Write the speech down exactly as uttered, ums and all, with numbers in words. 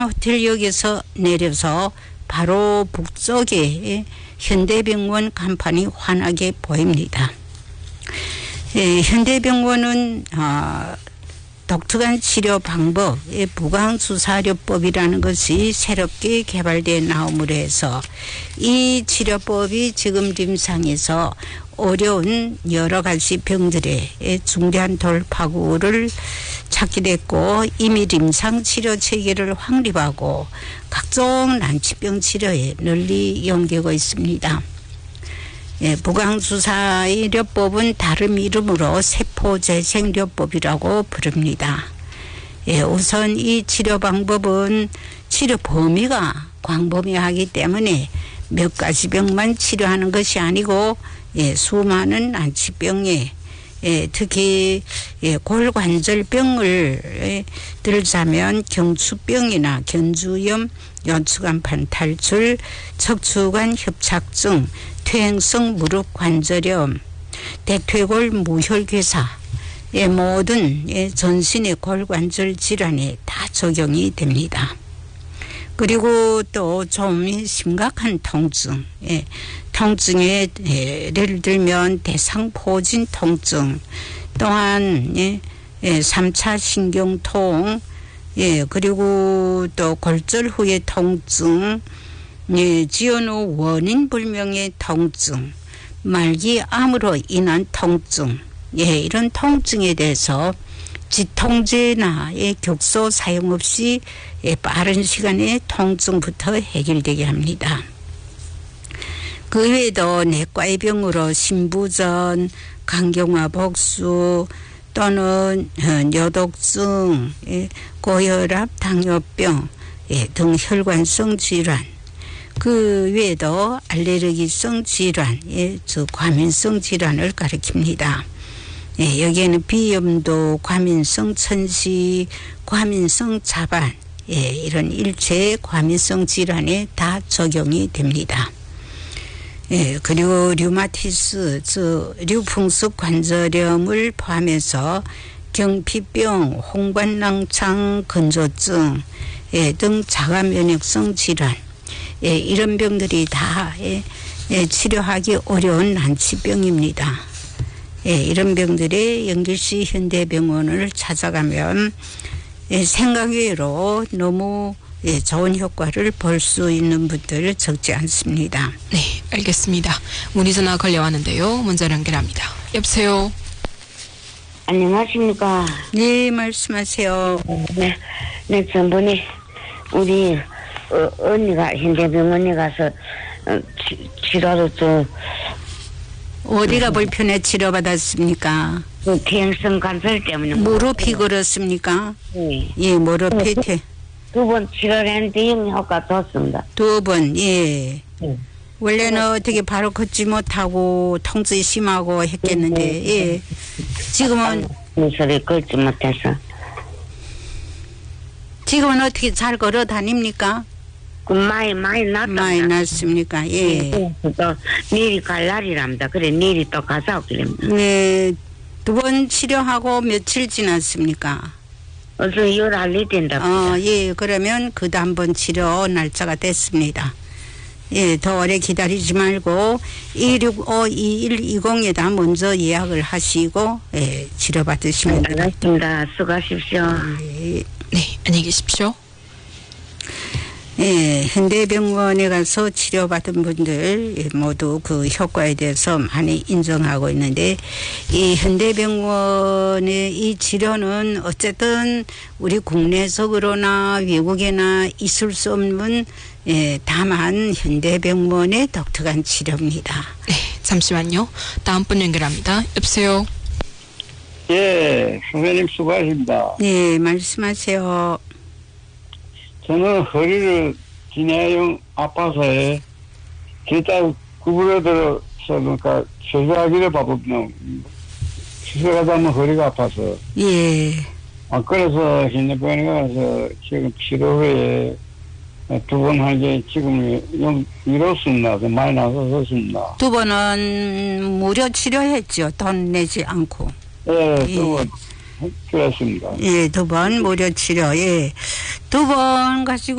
호텔역에서 내려서 바로 북쪽에 현대병원 간판이 환하게 보입니다. 예, 현대병원은 어, 독특한 치료 방법, 예, 부강수사료법이라는 것이 새롭게 개발된 나옴으로 해서 이 치료법이 지금临상에서 어려운 여러 가지 병들의 중대한 돌파구를 찾게 됐고 이미临상 치료 체계를 확립하고 각종 난치병 치료에 널리 이용되고 있습니다. 예, 부강수사의료법은 다른 이름으로 세포재생료법이라고 부릅니다. 예, 우선 이 치료 방법은 치료 범위가 광범위하기 때문에 몇 가지 병만 치료하는 것이 아니고 예, 수많은 난치병에 예, 특히 예, 골관절병을 예, 들자면 경추병이나 견주염, 연추간판 탈출, 척추관 협착증, 퇴행성 무릎 관절염, 대퇴골 무혈괴사의 모든 예, 전신의 골관절 질환에 다 적용이 됩니다. 그리고 또 좀 심각한 통증, 예, 통증에 예, 예를 들면 대상포진 통증, 또한 예, 예, 삼 차 신경통, 예, 그리고 또 골절 후의 통증, 예, 지연 후 원인 불명의 통증, 말기 암으로 인한 통증, 예, 이런 통증에 대해서 지통제나 예, 격소 사용 없이 예, 빠른 시간에 통증부터 해결되게 합니다. 그 외에도 내과의 병으로 신부전, 간경화 복수 또는 뇨독증, 예, 고혈압, 당뇨병 예, 등 혈관성 질환, 그 외에도 알레르기성 질환, 예, 즉 과민성 질환을 가리킵니다. 예, 여기에는 비염도, 과민성 천시, 과민성 자반, 예, 이런 일체 과민성 질환에 다 적용이 됩니다. 예, 그리고 류마티스, 즉 류풍습 관절염을 포함해서 경피병, 홍반낭창 근조증 예, 등 자가면역성 질환, 예, 이런 병들이 다 예, 예, 치료하기 어려운 난치병입니다. 예, 이런 병들의 연길시 현대병원을 찾아가면 예, 생각 외로 너무 예, 좋은 효과를 볼 수 있는 분들 적지 않습니다. 네, 알겠습니다. 문의 전화 걸려왔는데요. 먼저 연결합니다. 여보세요. 안녕하십니까. 네, 말씀하세요. 네, 네, 전번에 우리 어, 언니가 현대병원에 가서 어, 치, 치료로 좀 어디가 불편해 치료받았습니까? 그 퇴행성 관절 때문에 무릎이 그렇습니까? 네. 예, 무릎이 퇴. 두 번 치료를 했는데 영 효과 좋습니다. 두 번, 예. 네. 원래는 어떻게 바로 걷지 못하고 통증이 심하고 했겠는데, 예. 지금은, 소리 걷지 못해서. 지금은 어떻게 잘 걸어 다닙니까? 그 많이 많이 낫다. 많이 났습니까? 예. 또 내일이 갈 날이랍니다. 그래 내일이 또 가서 오기랍니다. 네. 두 번 치료하고 며칠 지났습니까? 어서 열알리 된다. 어, 예. 그러면 그 다음번 치료 날짜가 됐습니다. 예, 더 오래 기다리지 말고 일육오 이일이공에다 먼저 예약을 하시고 예, 치료받으시면 됩니다. 알겠습니다. 수고하십시오. 네. 네, 안녕히 계십시오. 예, 현대병원에 가서 치료받은 분들 모두 그 효과에 대해서 많이 인정하고 있는데 이 현대병원의 이 치료는 어쨌든 우리 국내에서 그러나 외국에나 있을 수 없는 예, 다만 현대병원의 독특한 치료입니다. 네, 잠시만요. 다음 분 연결합니다. 여보세요. 예, 선생님 수고하십니다. 네, 말씀하세요. 저는 허리를 기내용 아파서에 기타 구부러들어서 그러니까 수술하기를 바쁘네요. 수술하다 보면 허리가 아파서. 예. 아, 그래서 현대병원에 가서 지금 치료 후에 두 번 하게 지금 좀 이렇습니다. 많이 나서졌습니다. 두 번은 무료 치료했죠. 돈 내지 않고. 예, 예. 두 번. 그렇습니다. 예, 두 번 무료 치료, 예. 두 번 가시고